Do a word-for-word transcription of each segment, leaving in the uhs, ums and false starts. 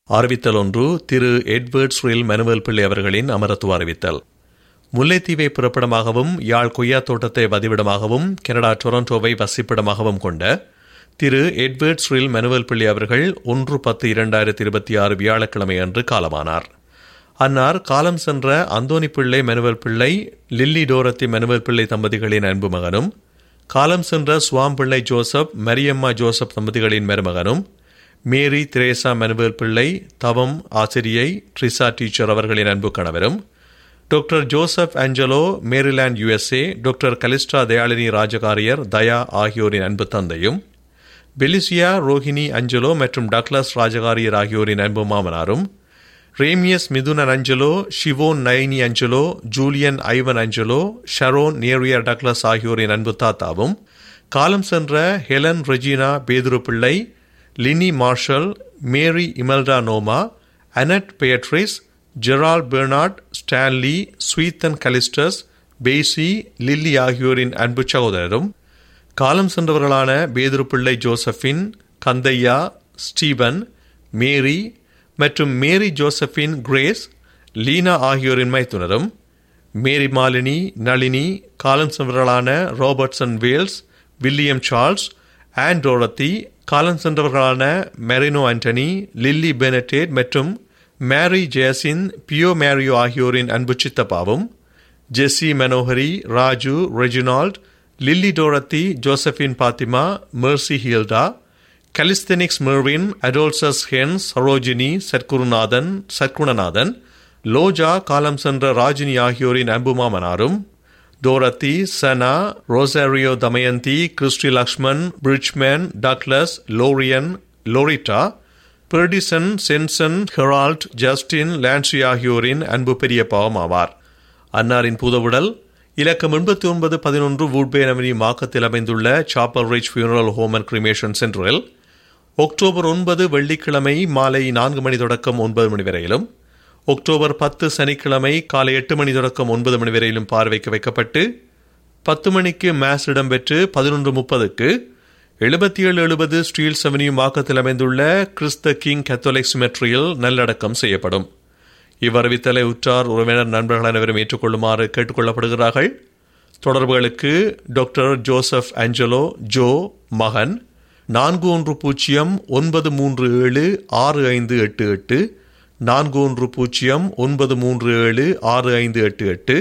அறிவித்தல் ஒன்று. திரு எட்வர்ட் ஸ்ரில் மனுவேல் பிள்ளை அவர்களின் அமரத்துவ அறிவித்தல். முல்லைத்தீவை பிறப்பிடமாகவும் யாழ் கொய்யா தோட்டத்தை வதிவிடமாகவும் கனடா டொரண்டோவை வசிப்பிடமாகவும் கொண்ட திரு எட்வர்ட் ஸ்ரில் மனுவேல் பிள்ளை அவர்கள் ஒன்று பத்து இரண்டாயிரத்தி இருபத்தி ஆறு வியாழக்கிழமை அன்று காலமானார். அன்னார் காலம் சென்ற அந்தோனி பிள்ளை மனுவேல் பிள்ளை, லில்லி டோரத்தி மனுவேல் பிள்ளை தம்பதிகளின் அன்பு மகனும், காலம் சென்ற சுவாம் பிள்ளை ஜோசப், மரியம்மா ஜோசப் தம்பதிகளின் மருமகனும், மேரி திரேசா மனுவேல் பிள்ளை, தவம் ஆசிரியை ட்ரிசா டீச்சர் அவர்களின் அன்பு கணவரும், doctor Joseph Angelo Maryland USA, doctor கலிஸ்டா Dhayalini Rajakariyar தயா ஆகியோரின் அன்பு தந்தையும், பெலிசியா ரோஹினி அஞ்சலோ மற்றும் டக்ளஸ் ராஜகாரியர் ஆகியோரின் அன்பு மாமனாரும், ரேமியஸ் Mithunan Angelo, Shevon Nayani Angelo, Julian Ivan Angelo, Sharon நேரியர் Douglas ஆகியோரின் அன்பு தாத்தாவும், காலம் சென்ற ஹெலன் ரெஜினா பேதுரு பிள்ளை, லினி மார்ஷல், மேரி Imelda நோமா, அனட் Patrice, ஜெரால் Bernard, Stanley, ஸ்வீத்தன் Callistus, பேசி, லில்லி ஆகியோரின் அன்பு சகோதரரும், காலம் சென்றவர்களான பேதுரு பிள்ளை ஜோசபின், கந்தையா, ஸ்டீபன், மேரி மற்றும் மேரி ஜோசபின் கிரேஸ், லீனா ஆகியோரின் மைத்துனரும், மேரி மாலினி, நளினி, காலம் சென்றவர்களான Robertson Wales, William Charles, on டோரத்தி, காலம் சென்றவர்களான மெரினோ ஆண்டனி, லில்லி பெனடேட் மற்றும் மேரி ஜேசின், பியோ மேரியோ ஆகியோரின் அன்பு சித்தப்பாவும், ஜெஸ்ஸி Manohari, Raju, Reginald, lily டோரத்தி, Josephine Fathima, Mercy Hilda, கலிஸ்தெனிக்ஸ் Mervin, அடோல்சஸ் hence, Sarojini, Sadgurunathan, Satkunanathan, லோஜா, காலம் சென்ற ராஜினி ஆகியோரின் அன்பு மாமனாரும், டோரத்தி, சனா, Rosario Damayanti, Christie Lakshman, Bridgeman, Douglas, Lorian, Loretta, பெர்டிசன், sanction, Herald, Justin, Lancy ஆகியோரின் அன்பு பெரிய பாவம் ஆவார். அன்னாரின் பூதவுடல் இலக்கம் எண்பத்தி ஒன்பது பதினொன்று வூட்பேன் அவென்யூ மாக்கத்தில் அமைந்துள்ள Chappell rich funeral home and cremation சென்டரில் அக்டோபர் ஒன்பது வெள்ளிக்கிழமை மாலை நான்கு மணி தொடக்கம் ஒன்பது மணி வரையிலும், அக்டோபர் பத்து சனிக்கிழமை காலை எட்டு மணி தொடக்கம் ஒன்பது மணி வரையிலும் பார்வைக்கு வைக்கப்பட்டு, பத்து மணிக்கு மேஸ் இடம்பெற்று பதினொன்று முப்பதுக்கு எழுபத்தி ஏழு எழுபது ஸ்டீல்ஸ் அவென்யூ மாக்கத்தில் அமைந்துள்ள கிறிஸ்த கிங் கத்தோலிக் சிமெட்ரியில் நல்லடக்கம் செய்யப்படும். இவ்வறிவித்தலை உற்றார் உறவினர் நண்பர்கள் அனைவரும் ஏற்றுக்கொள்ளுமாறு கேட்டுக்கொள்ளப்படுகிறார்கள். தொடர்புகளுக்கு டாக்டர் ஜோசப் ஆஞ்சலோ ஜோ மகன் நான்கு ஒன்று பூஜ்ஜியம் ஒன்பது மூன்று ஏழு ஆறு ஐந்து எட்டு எட்டு, நான்கு ஒன்று பூஜ்ஜியம் ஒன்பது மூன்று ஏழு ஆறு ஐந்து எட்டு எட்டு,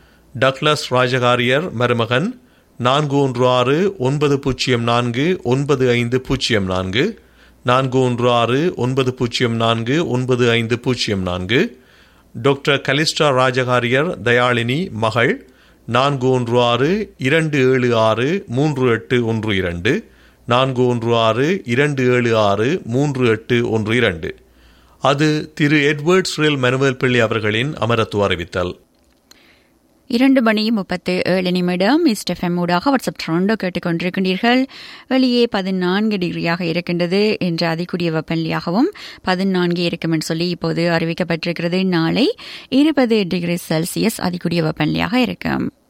டக்ளஸ் ராஜகாரியர் மருமகன் நான்கு ஒன்று ஆறு ஒன்பது பூஜ்ஜியம் நான்கு ஒன்பது ஐந்து பூஜ்ஜியம் நான்கு, நான்கு ஒன்று ஆறு ஒன்பது பூஜ்ஜியம் நான்கு ஒன்பது ஐந்து பூஜ்ஜியம் நான்கு, டாக்டர் கலிஸ்டா ராஜகாரியர் தயாளினி மகள் நான்கு ஒன்று ஆறு இரண்டு ஏழு ஆறு மூன்று எட்டு ஒன்று இரண்டு, நான்கு ஒன்று ஆறு இரண்டு ஏழு ஆறு மூன்று எட்டு ஒன்று இரண்டு. அது திரு எட்வர்ட் ஸ்ரில் மனுவேல் பிள்ளை அவர்களின் அமரத்துவ அறிவித்தல். இரண்டு மணி முப்பத்து ஏழு நிமிடம் இஸ்டெஃப்எம் ஊடாக வாட்ஸ்அப் ட்ரெண்டோ கேட்டுக்கொண்டிருக்கின்றீர்கள். வெளியே பதினான்கு டிகிரியாக இருக்கின்றது என்ற அதிகூடிய வெப்பநிலையாகவும் பதினான்கு இருக்கும் என்று சொல்லி இப்போது அறிவிக்கப்பட்டிருக்கிறது. நாளை இருபது டிகிரி செல்சியஸ் அதிகூடிய வெப்பநிலையாக இருக்கும்.